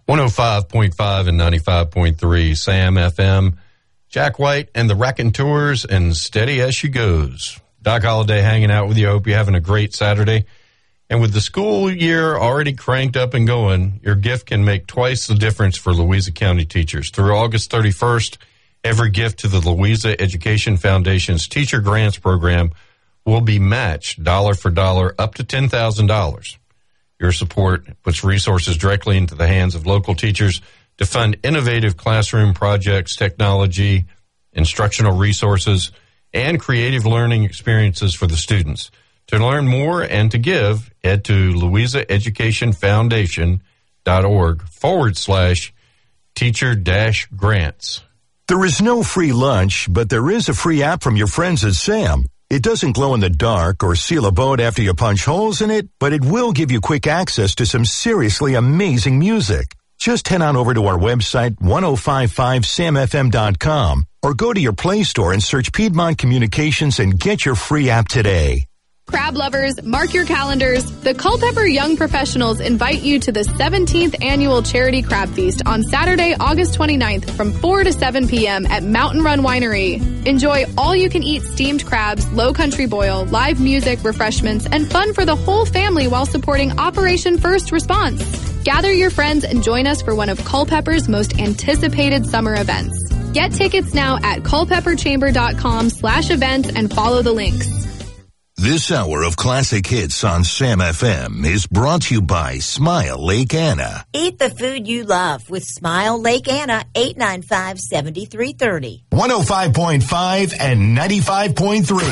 105.5 and 95.3 Sam FM. Jack White and the Raconteurs, and steady as she goes. Doc Holliday hanging out with you. Hope you're having a great Saturday. And with the school year already cranked up and going, your gift can make twice the difference for Louisa County teachers. Through August 31st, every gift to the Louisa Education Foundation's Teacher Grants Program will be matched dollar for dollar up to $10,000. Your support puts resources directly into the hands of local teachers to fund innovative classroom projects, technology, instructional resources, and creative learning experiences for the students. To learn more and to give, head to louisaeducationfoundation.org/teacher-grants. There is no free lunch, but there is a free app from your friends at SAM. It doesn't glow in the dark or seal a boat after you punch holes in it, but it will give you quick access to some seriously amazing music. Just head on over to our website, 1055samfm.com, or go to your Play Store and search Piedmont Communications and get your free app today. Crab lovers, mark your calendars. The Culpeper Young Professionals invite you to the 17th Annual Charity Crab Feast on Saturday, August 29th from 4 to 7 p.m. at Mountain Run Winery. Enjoy all-you-can-eat steamed crabs, low country boil, live music, refreshments, and fun for the whole family while supporting Operation First Response. Gather your friends and join us for one of Culpeper's most anticipated summer events. Get tickets now at culpeperchamber.com/events and follow the links. This hour of classic hits on Sam FM is brought to you by Smile Lake Anna. Eat the food you love with Smile Lake Anna, 895-7330. 105.5 and 95.3.